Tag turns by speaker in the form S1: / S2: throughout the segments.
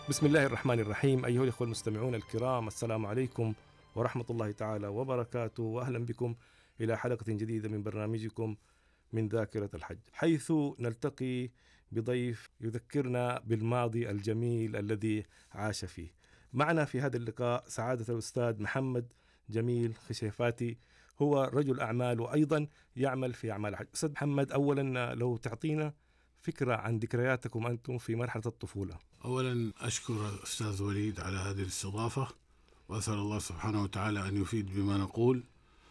S1: بسم الله الرحمن الرحيم. أيها الأخوة المستمعون الكرام، السلام عليكم ورحمة الله تعالى وبركاته، وأهلا بكم إلى حلقة جديدة من برنامجكم من ذاكرة الحج، حيث نلتقي بضيف يذكرنا بالماضي الجميل الذي عاش فيه. معنا في هذا اللقاء سعادة الأستاذ محمد جميل خشيفاتي، هو رجل أعمال وأيضا يعمل في أعمال الحج. أستاذ محمد، أولا لو تعطينا فكرة عن ذكرياتكم أنتم في مرحلة الطفولة.
S2: أولا أشكر أستاذ وليد على هذه الاستضافة، وأسأل الله سبحانه وتعالى أن يفيد بما نقول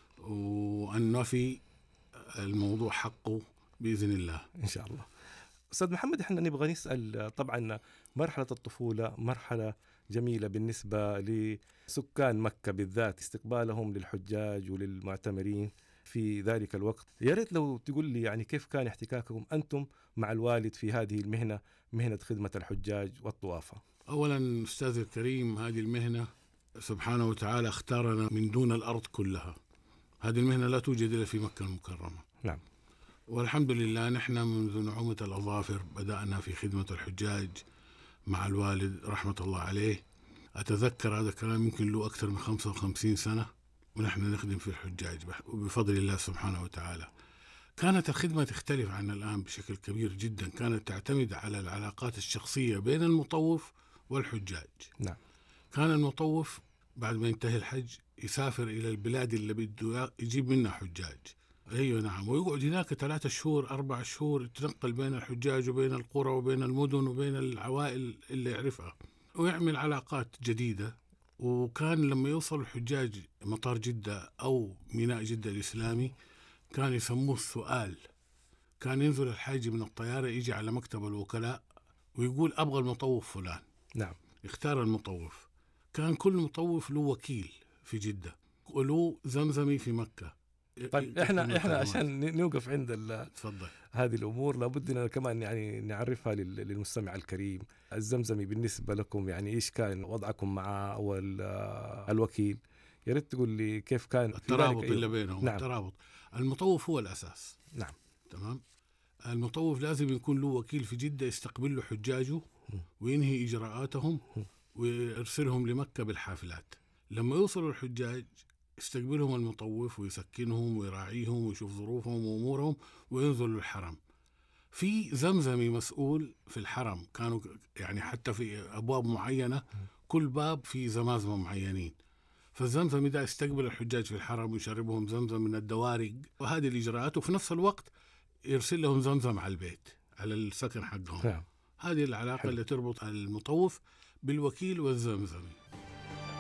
S2: وأن نفي الموضوع حقه بإذن الله
S1: إن شاء الله. أستاذ محمد، إحنا نبغى نسأل، طبعا مرحلة الطفولة مرحلة جميلة بالنسبة لسكان مكة بالذات، استقبالهم للحجاج وللمعتمرين في ذلك الوقت. يا ريت لو تقول لي يعني كيف كان احتكاككم أنتم مع الوالد في هذه المهنة، مهنة خدمة الحجاج والطوافة.
S2: أولا أستاذ الكريم، هذه المهنة سبحانه وتعالى اختارنا من دون الأرض كلها. هذه المهنة لا توجد إلا في مكة المكرمة.
S1: نعم.
S2: والحمد لله نحن منذ نعومة الأظافر بدأنا في خدمة الحجاج مع الوالد رحمة الله عليه. أتذكر هذا الكلام يمكن له أكثر من 55 سنة ونحن نخدم في الحجاج وبفضل الله سبحانه وتعالى. كانت الخدمة تختلف عن الآن بشكل كبير جدا، كانت تعتمد على العلاقات الشخصية بين المطوف والحجاج.
S1: نعم.
S2: كان المطوف بعد ما ينتهي الحج يسافر إلى البلاد اللي بده يجيب منها حجاج. أيوة نعم، ويقعد هناك 3 شهور 4 شهور يتنقل بين الحجاج وبين القرى وبين المدن وبين العوائل اللي يعرفها ويعمل علاقات جديدة. وكان لما يوصل الحجاج مطار جدة أو ميناء جدة الإسلامي كان يسموه السؤال. كان ينزل الحاج من الطيارة يجي على مكتب الوكلاء ويقول أبغى المطوف فلان.
S1: نعم.
S2: يختار المطوف. كان كل مطوف له وكيل في جدة وله زمزمي في مكة.
S1: طيب احنا عشان نوقف عند
S2: تفضل.
S1: هذه الامور لابد لنا كمان يعني نعرفها للمستمع الكريم. الزمزمي بالنسبه لكم يعني ايش كان وضعكم معه والوكيل؟ يا ريت تقول لي كيف كان
S2: الترابط اللي بينهم.
S1: نعم.
S2: الترابط. المطوف هو الاساس.
S1: نعم.
S2: تمام. المطوف لازم يكون له وكيل في جدة يستقبل له حجاجه وينهي اجراءاتهم ويرسلهم لمكة بالحافلات. لما يوصلوا الحجاج يستقبلهم المطوف ويسكنهم ويراعيهم ويشوف ظروفهم وأمورهم وينزلوا الحرم. في زمزمي مسؤول في الحرم، كانوا يعني حتى في أبواب معينة كل باب في زمازمة معينين، فالزمزمي ده يستقبل الحجاج في الحرم ويشربهم زمزم من الدوارق وهذه الإجراءات، وفي نفس الوقت يرسل لهم زمزم على البيت على السكن حقهم.
S1: نعم.
S2: هذه العلاقة اللي تربط المطوف بالوكيل والزمزمي.